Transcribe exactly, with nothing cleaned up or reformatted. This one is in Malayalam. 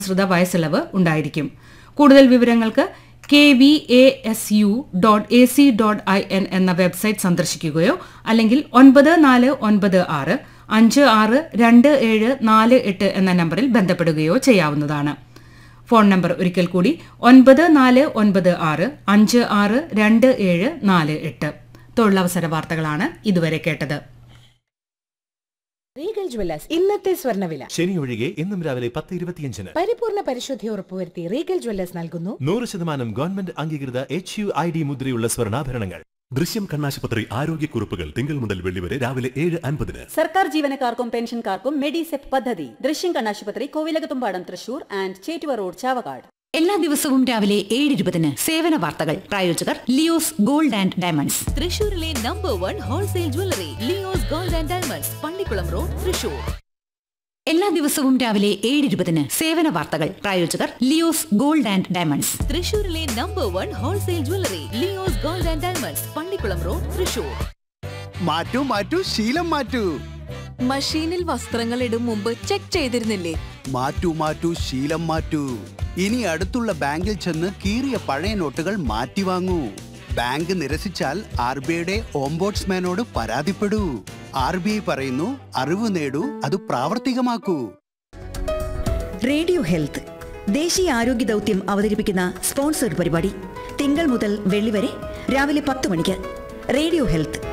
ശ്രിത വയസ്സിളവ് ഉണ്ടായിരിക്കും. കൂടുതൽ വിവരങ്ങൾക്ക് K V A S U dot A C dot I N എന്ന വെബ്സൈറ്റ് സന്ദർശിക്കുകയോ അല്ലെങ്കിൽ ഒൻപത് നാല് ഒൻപത് ആറ് അഞ്ച് ആറ് രണ്ട് ഏഴ് നാല് എട്ട് എന്ന നമ്പറിൽ ബന്ധപ്പെടുകയോ ചെയ്യാവുന്നതാണ്. ഫോൺ നമ്പർ ഒരിക്കൽ കൂടി ഒൻപത് നാല് ഒൻപത് ആറ് അഞ്ച് ആറ് രണ്ട് ഏഴ് നാല് എട്ട്. തൊഴിലവസര വാർത്തകളാണ് ഇതുവരെ കേട്ടത്. റീഗൽ ജ്വല്ലേഴ്സ് ഇന്നത്തെ സ്വർണ്ണവില. ശനി ഒഴികെ ഇന്നും രാവിലെ പത്ത് ഇരുപത്തിയഞ്ചിന് പരിപൂർണ പരിശുദ്ധി ഉറപ്പുവരുത്തി റീഗൽ ജ്വല്ലേഴ്സ് നൽകുന്നു നൂറ് ശതമാനം ഗവൺമെന്റ് അംഗീകൃത എച്ച് യു ഐ ഡി മുദ്രയുള്ള സ്വർണ്ണാഭരണങ്ങൾ. ദൃശ്യം കണ്ണാശുപത്രി ആരോഗ്യക്കുറിപ്പുകൾ തിങ്കൾ മുതൽ വെള്ളി വരെ രാവിലെ ഏഴ് അൻപതിന്. സർക്കാർ ജീവനക്കാർക്കും പെൻഷൻകാർക്കും മെഡിസെപ് പദ്ധതി. ദൃശ്യം കണ്ണാശുപത്രി, കോവിലകത്തുംപാടം, തൃശൂർ ആൻഡ് ചേറ്റുവ റോഡ്, ചാവക്കാട്. എല്ലാ ദിവസവും രാവിലെ ഏഴ് ഇരുപതിന് സേവന വാർത്തകൾ. പ്രായോജകർ ലിയോസ് ഗോൾഡ് ആൻഡ് ഡയമണ്ട്സ്, തൃശൂരിലെ number one wholesale jewellery Leo's gold and diamonds, Pallikkulam road, Thrissur. എല്ലാ ദിവസവും രാവിലെ ഏഴ് ഇരുപതിന് സേവന വാർത്തകൾ. പ്രായോജകർ ലിയോസ് ഗോൾഡ് ആൻഡ് ഡയമണ്ട്സ്, തൃശൂരിലെ number one wholesale jewellery Leo's gold and diamonds, Pallikkulam road, Thrissur. മാറ്റൂ മാറ്റൂ ശീലം മാറ്റൂ. മഷീനിൽ വസ്ത്രങ്ങൾ ഇടും മുമ്പ് ചെക്ക് ചെയ്തിരുന്നില്ലേ? മാറ്റൂ മാറ്റൂ ശീലം മാറ്റൂ. ഇനി അടുത്തുള്ള ബാങ്കിൽ ചെന്ന് കീറിയ പഴയ നോട്ടുകൾ മാറ്റി വാങ്ങൂ. ബാങ്ക് നിരസിച്ചാൽ ആർ ബി ഐയുടെ ഓംബോഡ്സ്മാനോട് പരാതിപ്പെടൂ. ആർ ബി ഐ പറയുന്നു, അറിവ് നേടൂ, അത് പ്രാവർത്തികമാക്കൂ. റേഡിയോ ഹെൽത്ത് ദേശീയ ആരോഗ്യ ദൗത്യം അവതരിപ്പിക്കുന്ന സ്പോൺസർഡ് പരിപാടി തിങ്കൾ മുതൽ വെള്ളി വരെ രാവിലെ പത്ത് മണിക്ക്. Radio health